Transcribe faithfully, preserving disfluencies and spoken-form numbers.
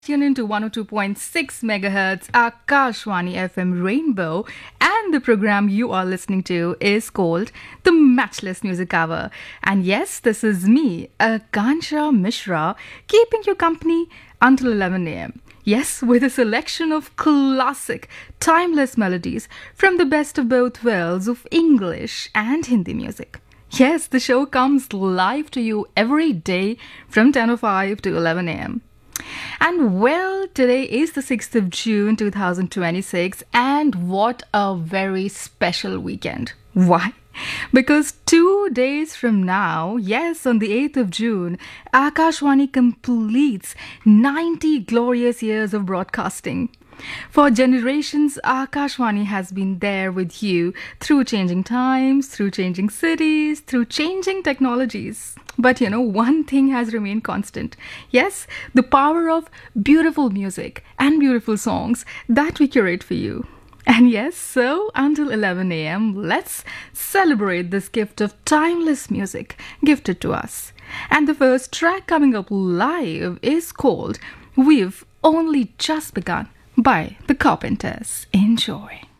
Tune into one oh two point six megahertz Akashwani F M Rainbow, and the program you are listening to is called The Matchless Music Hour. And yes, this is me, Akansha Mishra, keeping you company until eleven a.m. Yes, with a selection of classic, timeless melodies from the best of both worlds of English and Hindi music. Yes, the show comes live to you every day from ten oh five to eleven a.m. And well, today is the sixth of June two thousand twenty-six, and what a very special weekend. Why? Because two days from now, yes, on the eighth of June, Akashwani completes ninety glorious years of broadcasting. For generations, Akashwani has been there with you through changing times, through changing cities, through changing technologies. But you know, one thing has remained constant. Yes, the power of beautiful music and beautiful songs that we curate for you. And yes, so until eleven a.m., let's celebrate this gift of timeless music gifted to us. And the first track coming up live is called We've Only Just Begun by The Carpenters. Enjoy.